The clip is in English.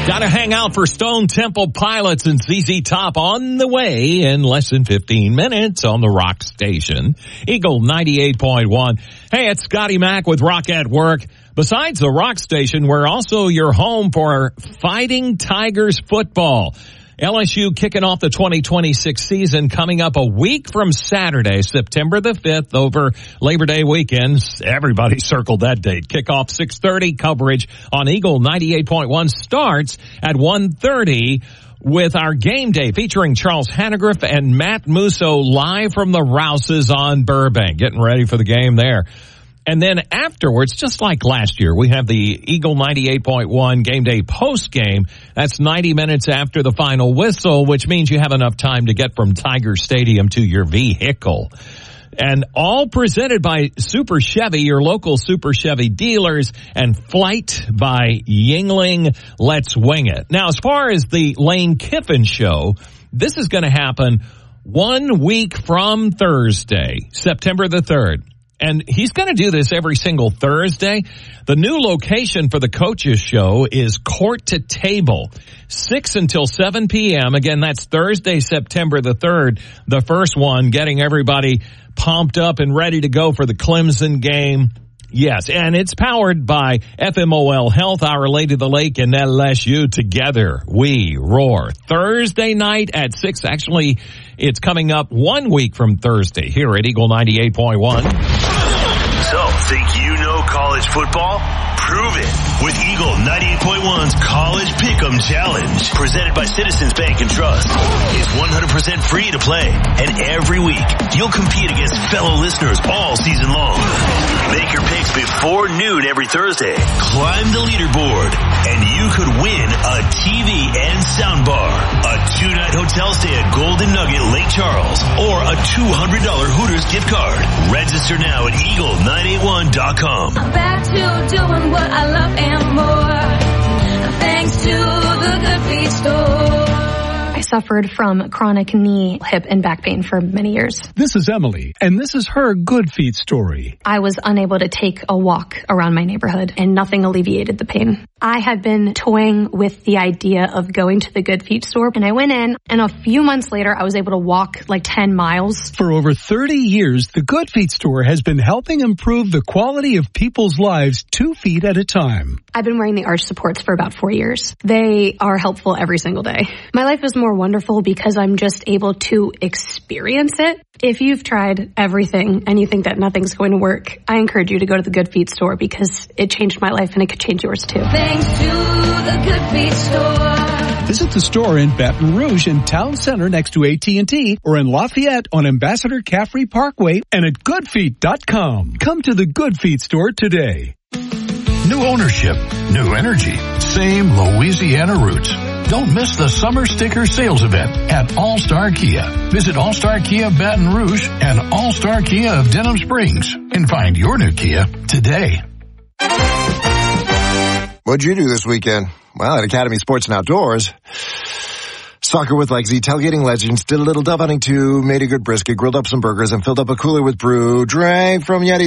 Gotta hang out for Stone Temple Pilots and ZZ Top on the way in less than 15 minutes on the Rock Station. Eagle 98.1. Hey, it's Scotty Mack with Rock at Work. Besides the Rock Station, we're also your home for Fighting Tigers football. LSU kicking off the 2026 season coming up a week from Saturday, September the 5th over Labor Day weekend. Everybody circled that date. Kickoff 6:30 coverage on Eagle 98.1 starts at 1:30 with our game day featuring Charles Hannegriff and Matt Musso live from the Rouses on Burbank. Getting ready for the game there. And then afterwards, just like last year, we have the Eagle 98.1 game day post game. That's 90 minutes after the final whistle, which means you have enough time to get from Tiger Stadium to your vehicle. And all presented by Super Chevy, your local Super Chevy dealers, and Flight by Yingling. Let's wing it. Now, as far as the Lane Kiffin show, this is going to happen 1 week from Thursday, September the 3rd. And he's going to do this every single Thursday. The new location for the coaches show is Court to Table, 6 until 7 p.m. Again, that's Thursday, September the 3rd, the first one, getting everybody pumped up and ready to go for the Clemson game. Yes, and it's powered by FMOL Health, Our Lady of the Lake, and LSU. Together we roar. Thursday night at 6. Actually, it's coming up 1 week from Thursday here at Eagle 98.1. So, think you know college football? Prove it with Eagle 98.1's College Pick'em Challenge, presented by Citizens Bank and Trust. It's 100% free to play, and every week you'll compete against fellow listeners all season long. Make your picks before noon every Thursday. Climb the leaderboard, and you could win a TV and soundbar, a 2-night hotel stay at Golden Nugget Lake Charles, or a $200 Hooters gift card. Register now at Eagle981.com. I'm back to doing what I love and more, thanks to the Good Feet store. I suffered from chronic knee, hip, and back pain for many years. This is Emily, and this is her Good Feet story. I was unable to take a walk around my neighborhood, and nothing alleviated the pain. I had been toying with the idea of going to the Good Feet store, and I went in, and a few months later, I was able to walk like 10 miles. For over 30 years, the Good Feet store has been helping improve the quality of people's lives 2 feet at a time. I've been wearing the arch supports for about 4 years. They are helpful every single day. My life is more wonderful because I'm just able to experience it. If you've tried everything and you think that nothing's going to work, I encourage you to go to the Good Feet store because it changed my life and it could change yours too. Thanks to the Good Feet store. Visit the store in Baton Rouge in Town Center next to AT&T or in Lafayette on Ambassador Caffrey Parkway and at goodfeet.com. Come to the Good Feet store today. New ownership, new energy, same Louisiana roots. Don't miss the Summer Sticker Sales Event at All-Star Kia. Visit All-Star Kia Baton Rouge and All-Star Kia of Denham Springs and find your new Kia today. What'd you do this weekend? Well, at Academy Sports and Outdoors, soccer with Legsy, tailgating legends, did a little dove hunting too, made a good brisket, grilled up some burgers, and filled up a cooler with brew, drank from Yeti